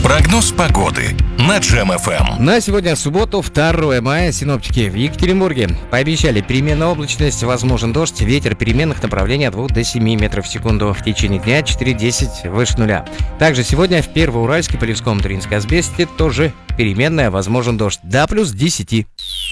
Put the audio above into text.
Прогноз погоды на Джем-ФМ. На сегодня субботу, 2 мая, синоптики в Екатеринбурге пообещали переменную облачность, возможен дождь, ветер переменных направлений от 2 до 7 метров в секунду. В течение дня 4-10 выше нуля. Также сегодня в Первоуральске, Полевском, Туринске, Асбесте тоже переменная, возможен дождь до плюс 10.